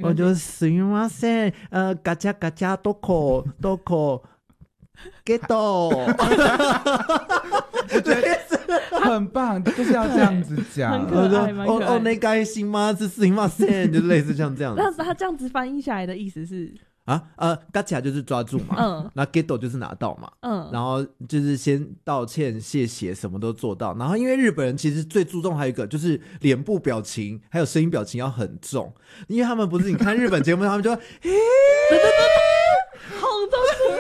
我就是みませんガチャガチャどこゲット我觉得很棒，就是要这样子讲。 很可爱，蛮可爱。 お願いしますすみません，就类似像这样子。 那他这样子翻译下来的意思是ガチャ就是抓住嘛，那 get 就是拿到嘛，然后就是先道歉、谢谢，什么都做到。然后因为日本人其实最注重还有一个就是脸部表情还有声音表情要很重，因为他们不是你看日本节目，他们就好多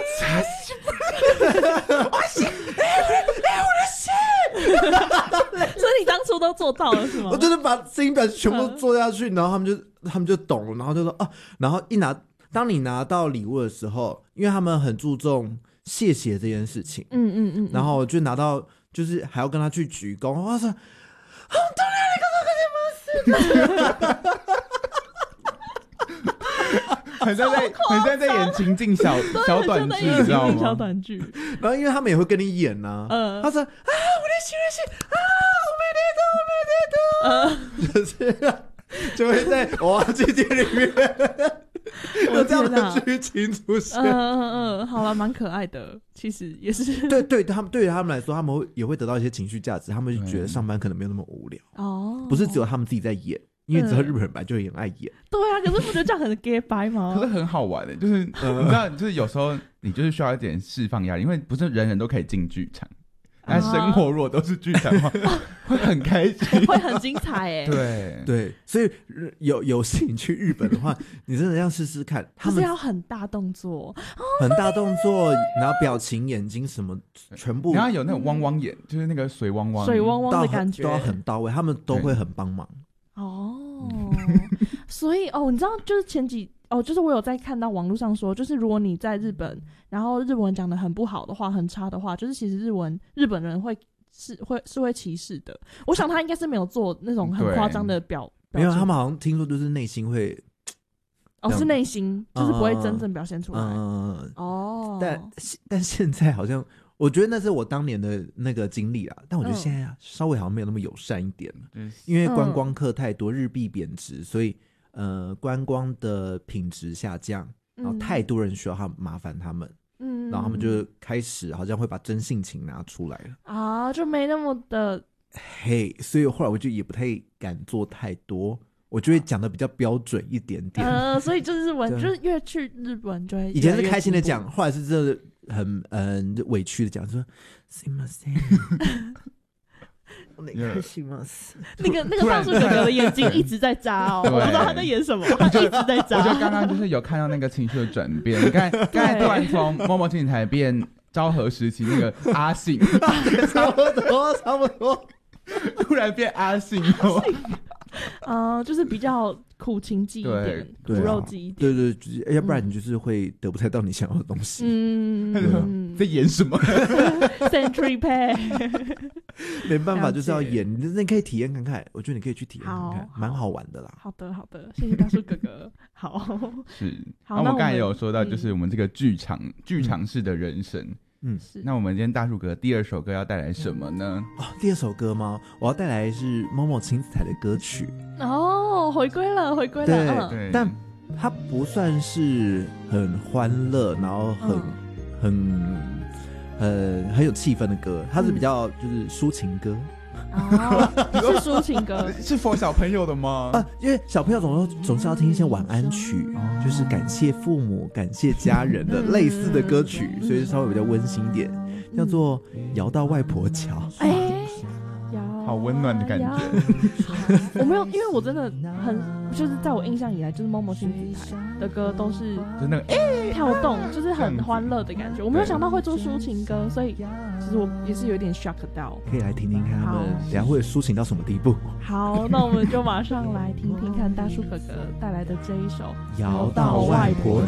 所以你当初都做到了是吗？ 我就是把声音表情全部做下去，然后他们就懂了，然后就说然后当你拿到礼物的时候，因为他们很注重谢谢这件事情，然后就拿到就是还要跟他去鞠躬，我说很像在演情境小短剧，你知道吗？ 小短剧。 然后因为他们也会跟你演呐，他说我就是就会在娃娃机界里面有这样的剧情出现。 好了，蛮可爱的，其实也是。 对于他们来说，他们也会得到一些情绪价值，他们就觉得上班可能没有那么无聊不是只有他们自己在演。因为只有日本人本来就很爱演， 对啊，可是不觉得这样很 gay 白吗？ 可是很好玩的，就是你知道，就是有时候你就是需要一点释放压力，因为不是人人都可以进剧场，但生活如果都是剧场的话，会很开心， 会很精彩对，所以有幸去日本的话，你真的要试试看，他们要很大动作， 然后表情、眼睛什么全部， 然后有那种汪汪眼，就是那个水汪汪的感觉， 都要很到位，他们都会很帮忙。 所以你知道就是就是我有在看到网络上说，就是如果你在日本，然后日文讲得很不好的话，很差的话，就是其实日本人会歧视的。我想他应该是没有做那种很夸张的表没有，他们好像听说就是内心会是内心，就是不会真正表现出来。 但现在好像。我觉得那是我当年的那个经历啦，但我觉得现在稍微好像没有那么友善一点了，因为观光客太多，日币贬值，所以观光的品质下降，然后太多人需要麻烦他们，然后他们就开始好像会把真性情拿出来了就没那么的所以后来我就也不太敢做太多，我就会讲的比较标准一点点。 所以就是日文，就是越去日本就会以前是开心的讲，后来是真的很委屈的讲说すいませんお願いします。 那个大叔哥哥的眼睛一直在眨我不知道他在演什么，他一直在眨。 我觉得刚刚就是有看到那个情绪的转变，你看刚才突然从默默情台变昭和时期那个阿信差不多突然变阿信就是比较苦情记一点，苦肉计一点。 对，要不然你就是会得不太到你想要的东西。 在演什么 ？Century Pay 没办法，就是要演。你可以体验看看，我觉得你可以去体验看看，蛮好玩的啦。 好的，谢谢大叔哥哥。好， 是。那我们刚才有说到，就是我们这个剧场式的人生。 是。 那我们今天大叔哥第二首歌要带来什么呢？ 第二首歌吗？我要带来的是某某亲子台的歌曲。 回归了。 对，但它不算是很欢乐，然后很有气氛的歌，它是比较就是抒情歌。 是抒情歌， 是 for 小朋友的吗？ 因为小朋友总是要听一些晚安曲，就是感谢父母、感谢家人的类似的歌曲，所以稍微比较温馨一点，叫做《摇到外婆桥》。 好温暖的感觉。 我没有，因为我真的就是在我印象以来，就是某某亲子台的歌都是就那个跳动，就是很欢乐的感觉。我没有想到会做抒情歌，所以其实我也是有点 shock 到。 可以来听听看他们等下会抒情到什么地步。 好，那我们就马上来听听看大叔哥哥带来的这一首《 摇到外婆